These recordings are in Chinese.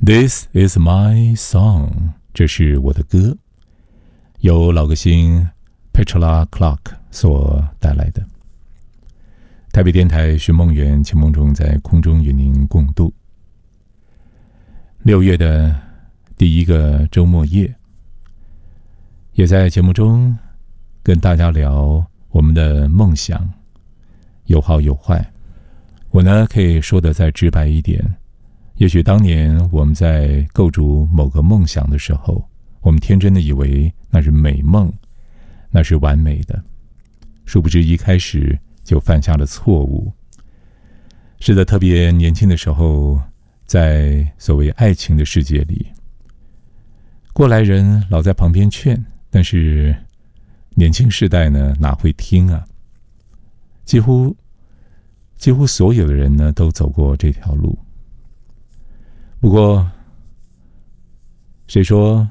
This is my song， 这是我的歌，由老歌星 Petula Clark 所带来的。台北电台寻梦园，情梦中在空中与您共度。6月的第一个周末夜，也在节目中跟大家聊我们的梦想，有好有坏。我呢可以说的再直白一点，也许当年我们在构筑某个梦想的时候，我们天真的以为那是美梦，那是完美的，殊不知一开始就犯下了错误。是的，特别年轻的时候，在所谓爱情的世界里，过来人老在旁边劝，但是年轻世代呢哪会听啊？几乎所有的人呢都走过这条路。不过谁说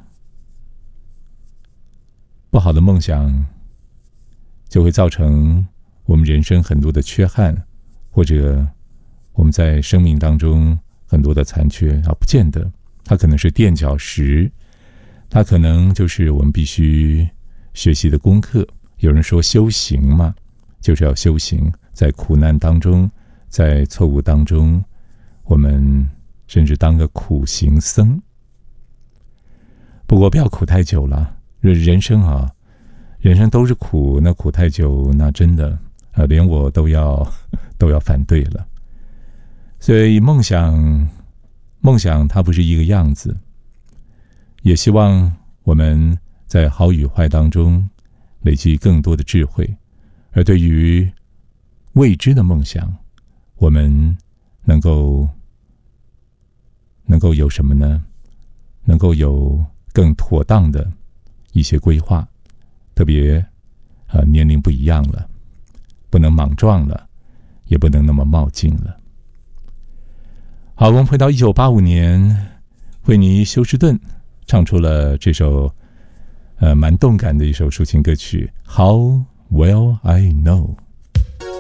不好的梦想就会造成我们人生很多的缺憾，或者我们在生命当中很多的残缺啊？不见得，它可能是垫脚石，它可能就是我们必须学习的功课。有人说修行嘛，就是要修行，在苦难当中，在错误当中，我们甚至当个苦行僧。不过不要苦太久了，人生都是苦，那苦太久，那真的连我都要反对了。所以梦想它不是一个样子，也希望我们在好与坏当中累积更多的智慧，而对于未知的梦想，我们能够有什么呢？能够有更妥当的一些规划，特别年龄不一样了，不能莽撞了，也不能那么冒进了。好，我们回到1985年，惠妮休斯顿唱出了这首蛮动感的一首抒情歌曲《How Well I Know》。